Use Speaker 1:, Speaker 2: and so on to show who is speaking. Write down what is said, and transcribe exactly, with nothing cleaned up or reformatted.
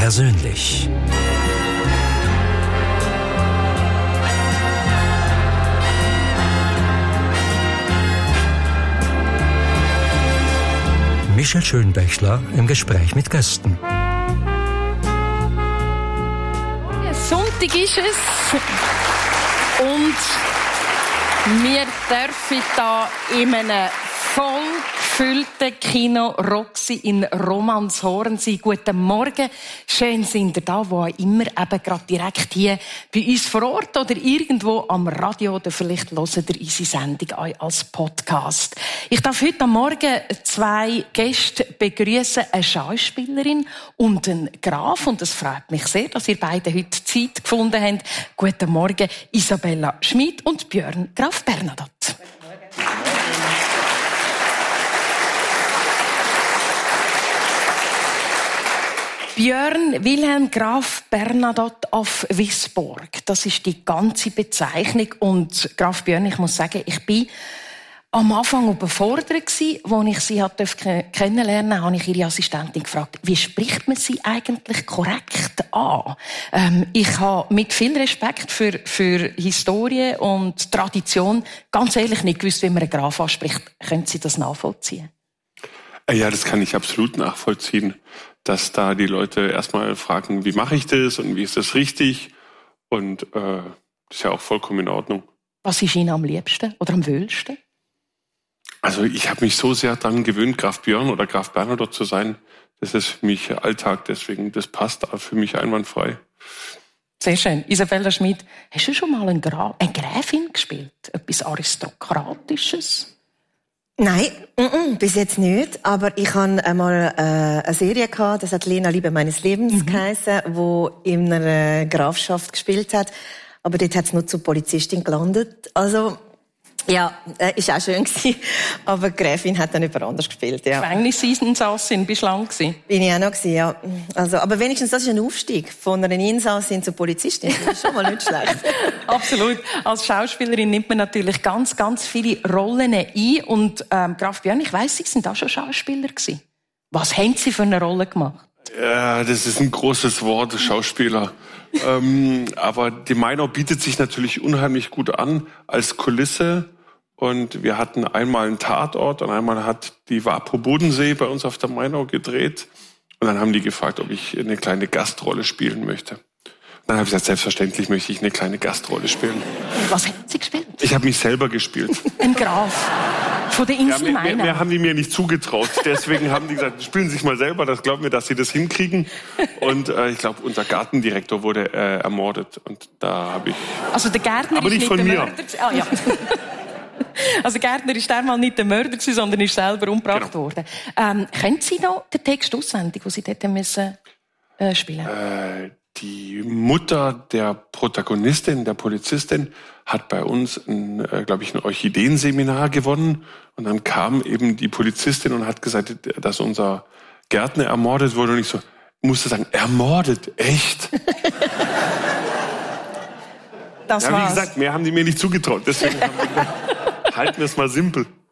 Speaker 1: persönlich. Michel Schönbächler im Gespräch mit Gästen.
Speaker 2: Ja, Sonntag ist es und wir dürfen da in einem voll gefüllten Kino Roxy in Romanshorn sein. Guten Morgen, schön sind ihr da, wo immer eben gerade direkt hier bei uns vor Ort oder irgendwo am Radio oder vielleicht hört ihr unsere Sendung auch als Podcast. Ich darf heute am Morgen zwei Gäste begrüßen, eine Schauspielerin und einen Graf, und es freut mich sehr, dass ihr beide heute Zeit gefunden habt. Guten Morgen, Isabella Schmid und Björn Graf Bernadotte. Björn Wilhelm Graf Bernadotte auf Wisborg. Das ist die ganze Bezeichnung. Und Graf Björn, ich muss sagen, ich bin am Anfang überfordert gewesen, als ich sie kennenlernen durfte, habe ich ihre Assistentin gefragt, wie spricht man sie eigentlich korrekt an? Ähm, ich habe mit viel Respekt für, für Historie und Tradition ganz ehrlich nicht gewusst, wie man einen Graf anspricht. Können Sie das nachvollziehen?
Speaker 3: Ja, das kann ich absolut nachvollziehen, dass da die Leute erstmal fragen, wie mache ich das und wie ist das richtig? Und äh, das ist ja auch vollkommen in Ordnung.
Speaker 2: Was ist Ihnen am liebsten oder am wohlsten?
Speaker 3: Also ich habe mich so sehr daran gewöhnt, Graf Björn oder Graf Bernadotte zu sein. Das ist für mich Alltag, deswegen das passt für mich einwandfrei.
Speaker 2: Sehr schön. Isabella Schmid, hast du schon mal eine, Gra- eine Gräfin gespielt? Etwas Aristokratisches?
Speaker 4: Nein, mm-mm, bis jetzt nicht. Aber ich hatte einmal äh, eine Serie gehabt, das hat Lena Liebe meines Lebens mhm. geheissen, wo in einer Grafschaft gespielt hat. Aber dort hat es nur zur Polizistin gelandet. Also ja, äh, ist auch schön gewesen. Aber die Gräfin hat dann jemand anders gespielt. Ja.
Speaker 2: Gefängnisinsassin, bist du lang gewesen?
Speaker 4: Bin ich auch noch gewesen, ja. Also, aber wenigstens das ist ein Aufstieg von einer Insassin zur Polizistin. Das ist schon mal nicht schlecht.
Speaker 2: Absolut. Als Schauspielerin nimmt man natürlich ganz, ganz viele Rollen ein. Und ähm, Graf Björn, ich weiss, Sie sind auch schon Schauspieler gewesen. Was haben Sie für eine Rolle gemacht?
Speaker 3: Ja, das ist ein großes Wort, Schauspieler. ähm, aber die Mainau bietet sich natürlich unheimlich gut an als Kulisse. Und wir hatten einmal einen Tatort und einmal hat die Wapo Bodensee bei uns auf der Mainau gedreht. Und dann haben die gefragt, ob ich eine kleine Gastrolle spielen möchte. Und dann habe ich gesagt, selbstverständlich möchte ich eine kleine Gastrolle spielen.
Speaker 2: Was haben Sie gespielt?
Speaker 3: Ich habe mich selber gespielt.
Speaker 2: Ein Graf. Von der Insel
Speaker 3: ja,
Speaker 2: Mainau.
Speaker 3: mehr, mehr, mehr haben die mir nicht zugetraut. Deswegen haben die gesagt, spielen Sie sich mal selber. Das glaubt mir, dass Sie das hinkriegen. Und äh, ich glaube, unser Gartendirektor wurde äh, ermordet. Und da habe ich...
Speaker 2: Also der Gärtner
Speaker 3: aber
Speaker 2: ist
Speaker 3: nicht
Speaker 2: nicht
Speaker 3: von
Speaker 2: der
Speaker 3: mir.
Speaker 2: Mörder. Ah, ja. Also Gärtner ist einmal nicht der Mörder, sondern ist selber umgebracht genau. worden. Ähm, können Sie noch den Text auswendig, den Sie dort müssen, äh, spielen?
Speaker 3: Äh, die Mutter der Protagonistin, der Polizistin, hat bei uns, ein, äh, glaube ich, ein Orchideenseminar gewonnen. Und dann kam eben die Polizistin und hat gesagt, dass unser Gärtner ermordet wurde. Und ich so, musste sagen, ermordet? Echt?
Speaker 2: Das
Speaker 3: ja, wie
Speaker 2: war's.
Speaker 3: gesagt, mehr haben die mir nicht zugetraut. Deswegen haben wir, halten wir es mal simpel.